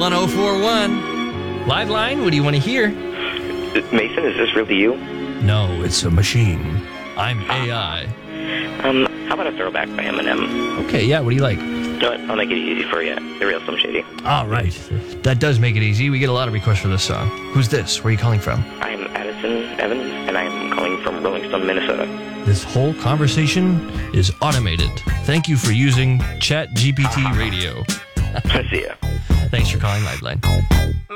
1041. Live line, what do you want to hear? Mason, is this really you? No, it's a machine. I'm AI. How about a throwback by Eminem? Okay, yeah, what do you like? You know what? I'll make it easy for you. The real Slim Shady. All right. That does make it easy. We get a lot of requests for this song. Who's this? Where are you calling from? I'm Addison Evans, and I'm calling from Rolling Stone, Minnesota. This whole conversation is automated. Thank you for using ChatGPT Radio. See ya. Thanks for calling Liveline.